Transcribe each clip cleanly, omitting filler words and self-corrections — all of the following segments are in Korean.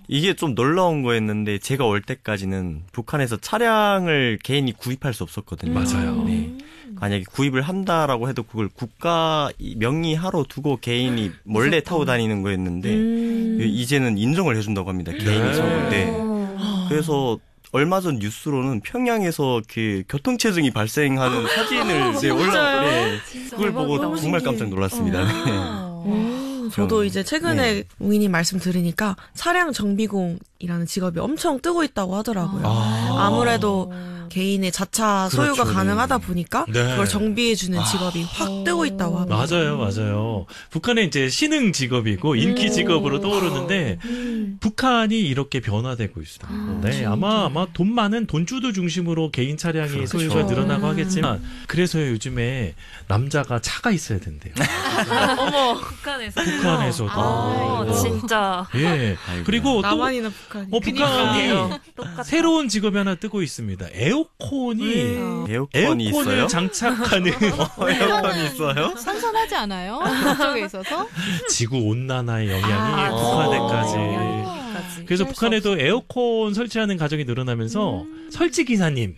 이게 좀 놀라운 거였는데 제가 올 때까지는 북한에서 차량을 개인이 구입할 수 없었거든요. 맞아요. 네. 만약에 구입을 한다라고 해도 그걸 국가 명의하로 두고 개인이 몰래 타고 다니는 거였는데 이제는 인정을 해준다고 합니다. 개인이 서고. 네. 그래서 얼마 전 뉴스로는 평양에서 그 교통체증이 발생하는 사진을 이제 네. 그걸 보고 정말 깜짝 놀랐습니다. 네. 저도 이제 최근에 웅이님 말씀 들으니까 차량 정비공이라는 직업이 엄청 뜨고 있다고 하더라고요. 아무래도 개인의 자차 소유가 그렇죠, 가능하다 네. 보니까 네. 그걸 정비해주는 직업이 확 뜨고 있다고 합니다. 맞아요. 북한의 이제 신흥 직업이고 인기 직업으로 떠오르는데 북한이 이렇게 변화되고 있어요. 네, 아마 돈 많은 돈주도 중심으로 개인 차량이 그렇죠. 소유가 늘어나고 하겠지만 그래서 요즘에 남자가 차가 있어야 된대요. 어머, 북한에서도. 진짜. 예. 그리고 또 나만이나 북한이. 북한이 새로운 직업이 하나 뜨고 있습니다. 에어컨이 에어컨이 에어컨을 있어요? 장착하는 에어컨이 있어요? 선선하지 않아요? 그쪽에 있어서? 지구 온난화의 영향이 북한에까지. 그래서 북한에도 에어컨 설치하는 가정이 늘어나면서 설치 기사님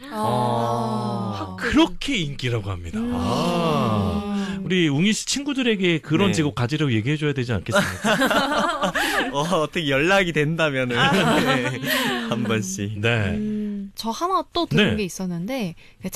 그렇게 인기라고 합니다. 우리 웅이 씨 친구들에게 그런 네. 직업 가지려고 얘기해줘야 되지 않겠습니까? 어떻게 연락이 된다면은 네. 한 번씩. 네. 저 하나 또 들은 네. 게 있었는데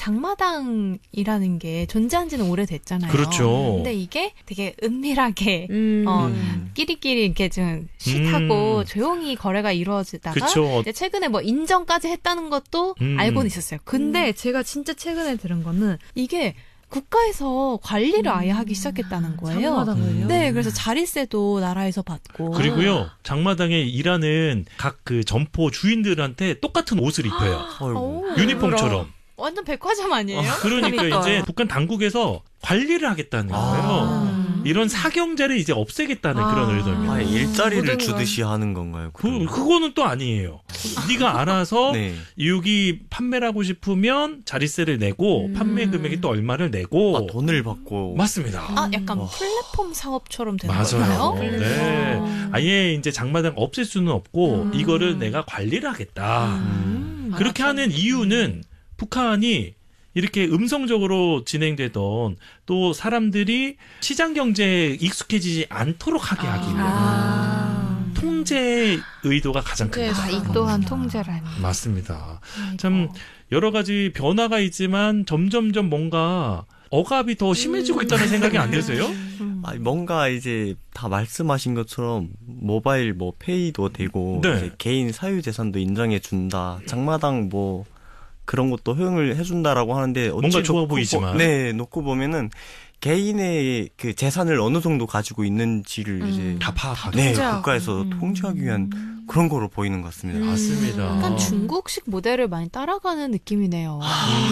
장마당이라는 게 존재한 지는 오래됐잖아요. 그렇죠. 근데 이게 되게 은밀하게 끼리끼리 이렇게 좀 쉿하고 조용히 거래가 이루어지다가 그쵸. 이제 최근에 뭐 인정까지 했다는 것도 알고는 있었어요. 근데 제가 진짜 최근에 들은 거는 이게 국가에서 관리를 아예 하기 시작했다는 거예요. 장마당을요? 네, 그래서 자릿세도 나라에서 받고. 그리고요, 장마당에 일하는 각 그 점포 주인들한테 똑같은 옷을 입혀요. 유니폼처럼. 완전 백화점 아니에요? 그러니까 이제 북한 당국에서 관리를 하겠다는 거예요. 이런 사경자를 이제 없애겠다는 그런 의도입니다. 일자리를 주듯이 하는 건가요? 그거는 또 아니에요. 네가 알아서 네. 여기 판매를 하고 싶으면 자릿세를 내고 판매 금액이 또 얼마를 내고 돈을 받고. 맞습니다. 약간 플랫폼 사업처럼 되는 맞아요. 건가요? 네. 아예 이제 장마당 없앨 수는 없고 이거를 내가 관리를 하겠다. 그렇게 하는 이유는 북한이 이렇게 음성적으로 진행되던 또 사람들이 시장 경제에 익숙해지지 않도록 하게 하기 위한 통제 의도가 가장 큽니다. 이 또한 통제라니. 맞습니다. 참 여러 가지 변화가 있지만 점점점 뭔가 억압이 더 심해지고 있다는 생각이 안 드세요? 뭔가 이제 다 말씀하신 것처럼 모바일 뭐 페이도 되고 네. 이제 개인 사유 재산도 인정해 준다. 장마당 뭐 그런 것도 허용을 해준다라고 하는데 뭔가 좋아 보이지만 네, 놓고 보면은 개인의 그 재산을 어느 정도 가지고 있는지를 이제 다 파악하고 네, 국가에서 통제하기 위한 그런 거로 보이는 것 같습니다. 맞습니다. 약간 중국식 모델을 많이 따라가는 느낌이네요.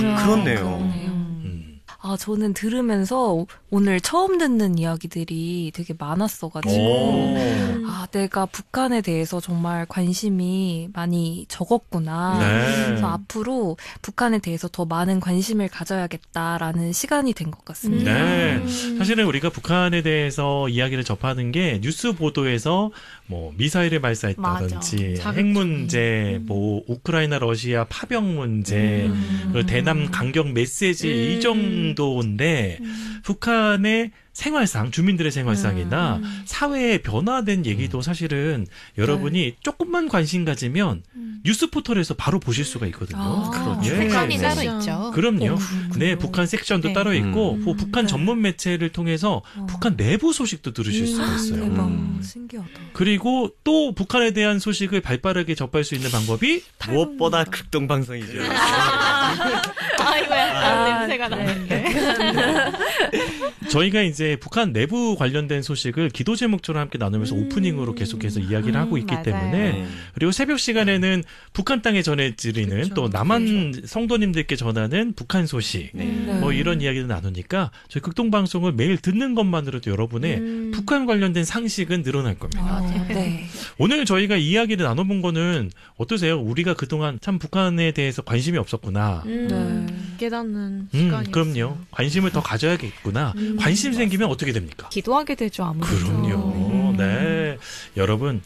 그렇네요. 저는 들으면서 오늘 처음 듣는 이야기들이 되게 많았어가지고, 내가 북한에 대해서 정말 관심이 많이 적었구나. 네. 그래서 앞으로 북한에 대해서 더 많은 관심을 가져야겠다라는 시간이 된 것 같습니다. 네. 사실은 우리가 북한에 대해서 이야기를 접하는 게 뉴스 보도에서 뭐 미사일을 발사했다든지 핵 문제, 뭐 우크라이나 러시아 파병 문제, 그리고 대남 강경 메시지 이 정도인데 북한의 생활상, 주민들의 생활상이나 사회에 변화된 얘기도 사실은 여러분이 조금만 관심 가지면 뉴스 포털에서 바로 보실 수가 있거든요. 그렇죠. 북한이 따로 있죠. 그럼요. 네, 북한 섹션도 따로 있고 북한 전문 매체를 통해서 북한 내부 소식도 들으실 수가 있어요. 대박, 신기하다. 그리고 또 북한에 대한 소식을 발빠르게 접할 수 있는 방법이 무엇보다 극동 방송이죠. 이거 약간 냄새가 나는데. 저희가 이제 북한 내부 관련된 소식을 기도 제목처럼 함께 나누면서 오프닝으로 계속해서 이야기를 하고 있기 때문에 그리고 새벽 시간에는 북한 땅에 전해드리는 또 남한 성도님들께 전하는 북한 소식 뭐 이런 이야기를 나누니까 저희 극동방송을 매일 듣는 것만으로도 여러분의 북한 관련된 상식은 늘어날 겁니다. 네. 오늘 저희가 이야기를 나눠본 거는 어떠세요? 우리가 그동안 참 북한에 대해서 관심이 없었구나. 깨닫는 시간이 그럼요. 관심을 더 가져야겠구나. 관심 생기면 어떻게 됩니까? 기도하게 되죠, 아무래도. 그럼요. 네. 여러분,